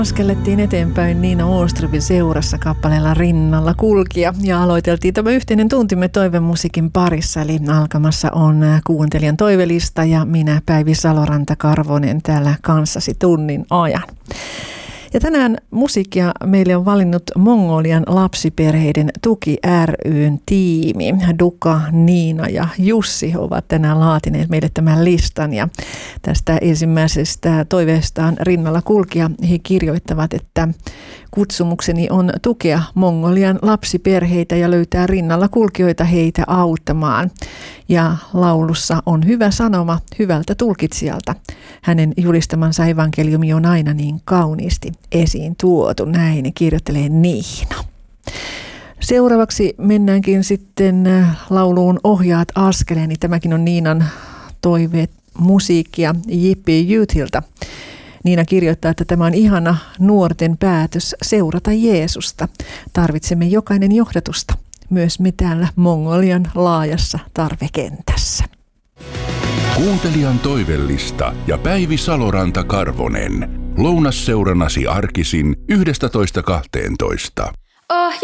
Askellettiin eteenpäin Niina Åströmin seurassa kappaleella Rinnalla kulkija ja aloiteltiin tämä yhteinen tuntimme toivemusiikin parissa, eli alkamassa on kuuntelijan toivelista ja minä Päivi Saloranta-Karvonen täällä kanssasi tunnin ajan. Ja tänään musiikkia meille on valinnut Mongolian lapsiperheiden tuki ry:n tiimi. Duka, Niina ja Jussi ovat tänään laatineet meille tämän listan. Ja tästä ensimmäisestä toiveestaan Rinnalla kulkija he kirjoittavat, että kutsumukseni on tukea Mongolian lapsiperheitä ja löytää rinnalla kulkijoita heitä auttamaan. Ja laulussa on hyvä sanoma hyvältä tulkitsijalta. Hänen julistamansa evankeliumi on aina niin kauniisti esiin tuotu. Näin kirjoittelee Niina. Seuraavaksi mennäänkin sitten lauluun Ohjaat askeleeni. Tämäkin on Niinan toiveet musiikkia J.P. Youthilta. Niina kirjoittaa, että tämä on ihana nuorten päätös seurata Jeesusta. Tarvitsemme jokainen johdatusta, myös me täällä Mongolian laajassa tarvekentässä. Kuuntelijan toivellista ja Päivi Saloranta-Karvonen. Lounasseurannasi arkisin 11.12.